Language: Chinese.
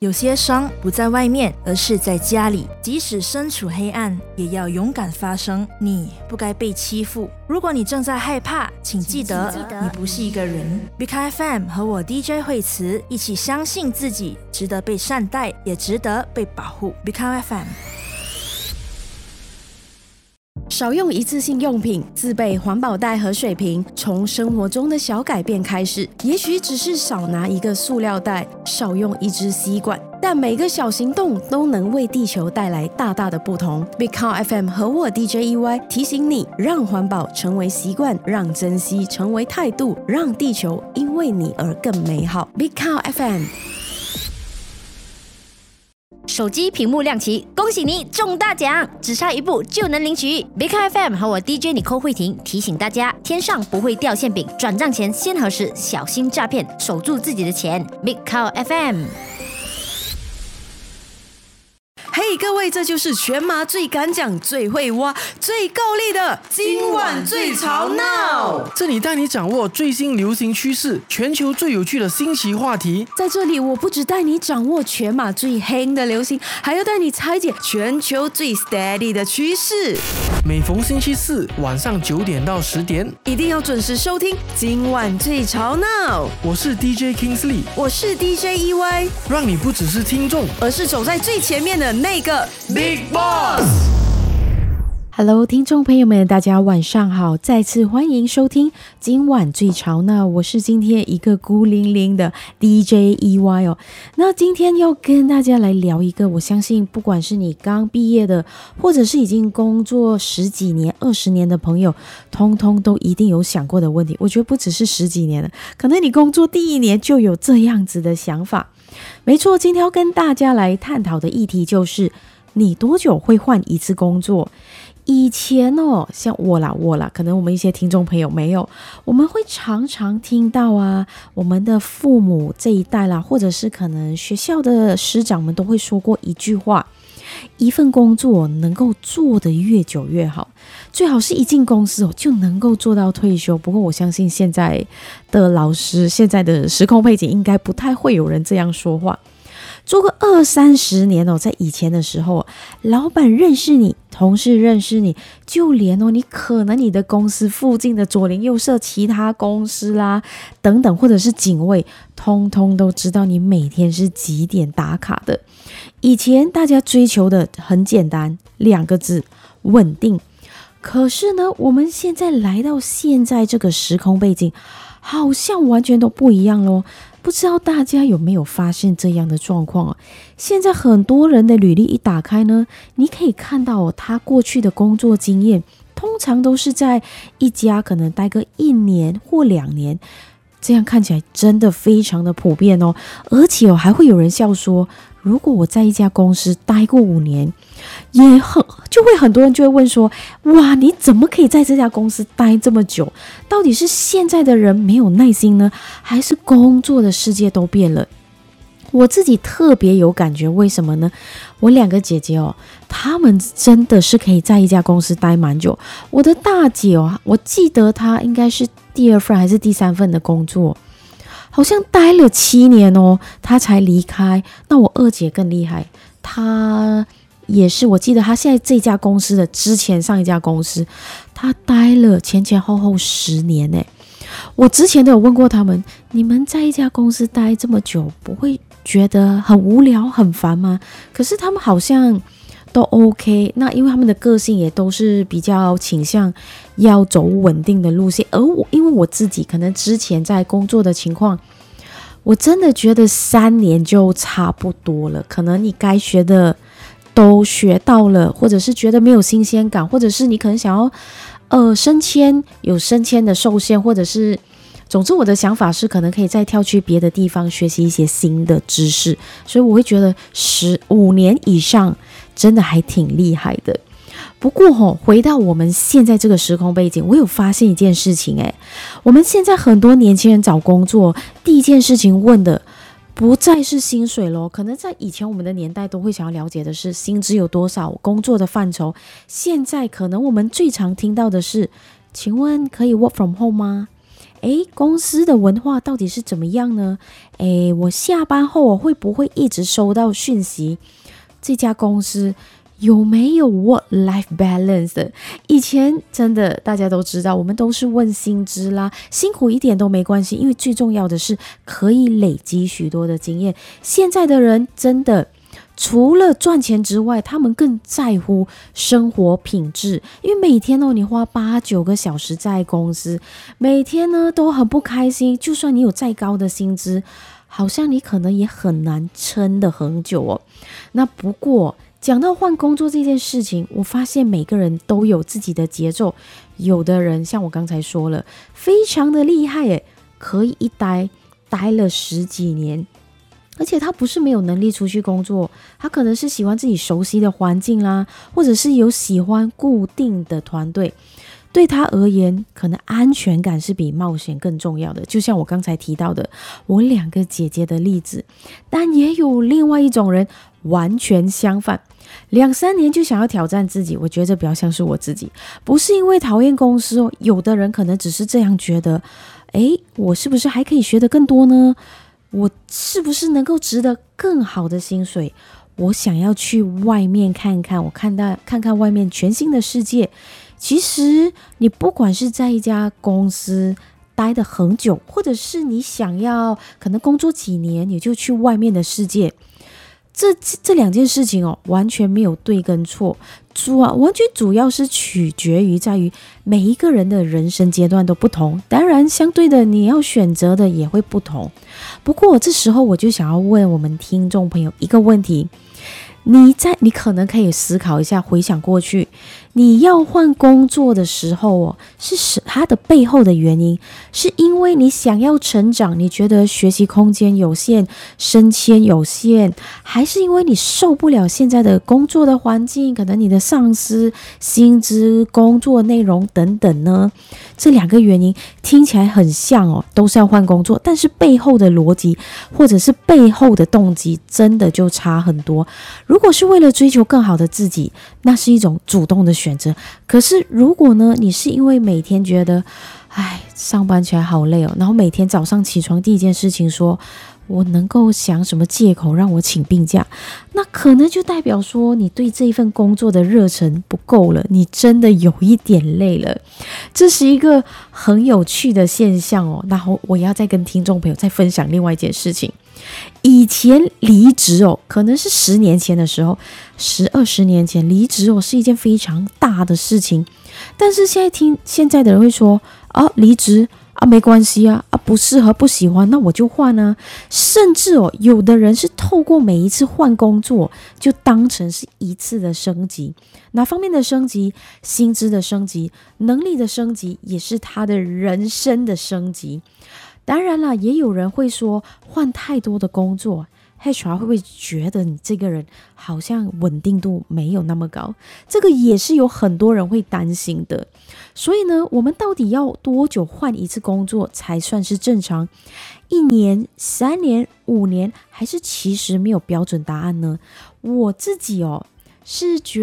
有些伤不在外面，而是在家里。即使身处黑暗，也要勇敢发声。你不该被欺负。如果你正在害怕，请记得你不是一个人。Big FM 和我 DJ 惠慈一起相信自己，值得被善待，也值得被保护。Big FM。 少用一次性用品，自备环保袋和水瓶，从生活中的小改变开始。也许只是少拿一个塑料袋，少用一支吸管，但每个小行动都能为地球带来大大的不同。Big Car FM 和我 DJ EY 提醒你，让环保成为习惯，让珍惜成为态度，让地球因为你而更美好。Big Car FM。 手机屏幕亮起，恭喜你中大奖，只差一步就能领取。Big FM 和我 DJ Nicole慧婷提醒大家，天上不会掉馅饼，转账前先核实，小心诈骗，守住自己的钱。Big FM。 嘿，各位，这就是全马最敢讲、最会挖、最够力的今晚最吵闹。 这里带你掌握最新流行趋势，全球最有趣的新奇话题。 在这里，我不只带你掌握全马最夯的流行，还要带你拆解全球最 steady 的趋势。 每逢星期四晚上9点到10点， 一定要准时收听今晚最吵闹。 我是 DJ Kingsley， 我是 DJ EY， 让你不只是听众， 而是走在最前面的那个 Big Boss。Hello， 听众朋友们，大家晚上好，再次欢迎收听今晚最吵闹。我是今天一个孤零零的 DJ EY 哦。那今天要跟大家来聊一个，我相信不管是你刚毕业的，或者是已经工作10几年、20年的朋友，通通都一定有想过的问题。我觉得不只是10几年了，可能你工作第1年就有这样子的想法。没错，今天要跟大家来探讨的议题就是，你多久会换一次工作？以前哦，像我啦，可能我们一些听众朋友没有，我们会常常听到啊，我们的父母这一代啦，或者是可能学校的师长们都会说过一句话：一份工作能够做得越久越好，最好是一进公司就能够做到退休。不过我相信现在的老师，现在的时空背景应该不太会有人这样说话。做个20-30年哦，在以前的时候，老板认识你，同事认识你，就连你可能你的公司附近的左邻右舍其他公司啦等等，或者是警卫，通通都知道你每天是几点打卡的。以前大家追求的很简单，2个字：稳定。可是呢，我们现在来到现在这个时空背景，好像完全都不一样咯。不知道大家有没有发现这样的状况啊？现在很多人的履历一打开呢，你可以看到他过去的工作经验，通常都是在一家可能待个1年或2年，这样看起来真的非常的普遍哦。而且还会有人笑说，如果我在一家公司待过5年，就会很多人就会问说，哇，你怎么可以在这家公司待这么久？到底是现在的人没有耐心呢，还是工作的世界都变了？我自己特别有感觉，为什么呢？我2个姐姐哦，她们真的是可以在一家公司待蛮久。我的大姐哦，我记得她应该是第2份还是第3份的工作，好像待了7年哦，她才离开。那我2姐更厉害，她也是，我记得她现在这家公司的之前上一家公司，她待了前后10年耶。我之前都有问过他们，你们在一家公司待这么久，不会觉得很无聊很烦吗？可是他们好像都 OK。那因为他们的个性也都是比较倾向要走稳定的路线，而因为我自己可能之前在工作的情况，我真的觉得3年就差不多了，可能你该学的都学到了，或者是觉得没有新鲜感，或者是你可能想要升迁，有升迁的受限，或者是总之我的想法是可能可以再跳去别的地方学习一些新的知识，所以我会觉得15年以上真的还挺厉害的。不过回到我们现在这个时空背景，我有发现一件事情我们现在很多年轻人找工作，第一件事情问的不再是薪水咯，可能在以前我们的年代都会想要了解的是薪资有多少，工作的范畴。现在可能我们最常听到的是，请问可以 work from home 吗？ 公司的文化到底是怎么样呢？我下班后我会不会一直收到讯息？这家公司有没有 work-life balance 的？以前真的大家都知道，我们都是问薪资啦，辛苦一点都没关系，因为最重要的是可以累积许多的经验。现在的人真的除了赚钱之外，他们更在乎生活品质，因为每天你花8-9个小时在公司，每天呢都很不开心，就算你有再高的薪资，好像你可能也很难撑得很久哦。那不过讲到换工作这件事情，我发现每个人都有自己的节奏。有的人像我刚才说了，非常的厉害耶，可以一待了10几年，而且他不是没有能力出去工作，他可能是喜欢自己熟悉的环境啦，或者是有喜欢固定的团队。对他而言，可能安全感是比冒险更重要的，就像我刚才提到的我2个姐姐的例子。但也有另外一种人完全相反，2-3年就想要挑战自己。我觉得这比较像是我自己，不是因为讨厌公司哦，有的人可能只是这样觉得，我是不是还可以学得更多呢？我是不是能够值得更好的薪水？我想要去外面看看，看看外面全新的世界。其实你不管是在一家公司待得很久，或者是你想要可能工作几年你就去外面的世界，这2件事情完全没有对跟错，完全主要是取决于在于每一个人的人生阶段都不同，当然相对的你要选择的也会不同。不过这时候我就想要问我们听众朋友一个问题，你可能可以思考一下，回想过去你要换工作的时候是它的背后的原因，是因为你想要成长，你觉得学习空间有限，升迁有限，还是因为你受不了现在的工作的环境，可能你的上司、薪资、工作内容等等呢？这2个原因听起来很像都是要换工作，但是背后的逻辑或者是背后的动机真的就差很多。如果是为了追求更好的自己，那是一种主动的选择。可是如果呢，你是因为每天觉得上班起来好累然后每天早上起床第一件事情说我能够想什么借口让我请病假，那可能就代表说你对这一份工作的热忱不够了，你真的有一点累了。这是一个很有趣的现象然后我要再跟听众朋友再分享另外一件事情。以前离职可能是10年前的时候，10-20年前离职是一件非常大的事情。但是现在的人会说离职没关系不适合不喜欢那我就换啊。甚至有的人是透过每一次换工作就当成是一次的升级，哪方面的升级？薪资的升级，能力的升级，也是他的人生的升级。当然啦，也有人会说换太多的工作HR 会不会觉得你这个人好像稳定度没有那么高？这个也是有很多人会担心的。所以呢，我们到底要多久换一次工作才算是正常？1年、3年、5年，还是其实没有标准答案呢？我自己是觉